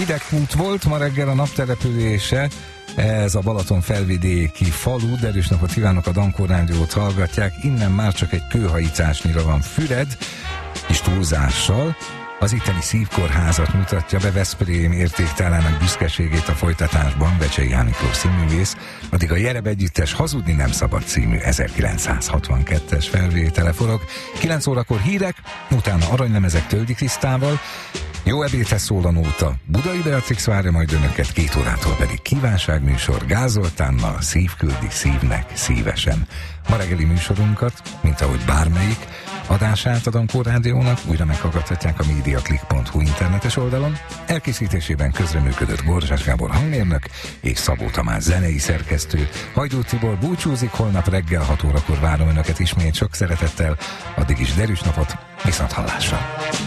Hidegkút volt ma reggel a naptelepülése, ez a Balaton felvidéki falu. Derűs napot kívánok, a Dankó Rádiót hallgatják, innen már csak egy kőhajításnyira van Füred, és túlzással. Az itteni szívkórházat mutatja be Veszprém értéktárának büszkeségét a folytatásban Vecsei Jánikló színművész, addig a Jereb együttes Hazudni nem szabad című 1962-es felvétele forog. 9 órakor hírek, utána aranylemezek Tölgyi Krisztával, jó ebédhez szól a nóta. Budai Beatrix várja majd önöket, 2 órától pedig kívánságműsor Gázoltánnal, Szív küldi szívnek szívesen. Ma reggeli műsorunkat, mint ahogy bármelyik adását a Dankó Rádiónak újra meghallgathatják a mediaclick.hu internetes oldalon. Elkészítésében közreműködött Borzsás Gábor hangmérnök és Szabó Tamás zenei szerkesztő. Hajdú Tibor búcsúzik, holnap reggel 6 órakor várom önöket ismét sok szeretettel. Addig is derűs napot, viszonthallásra!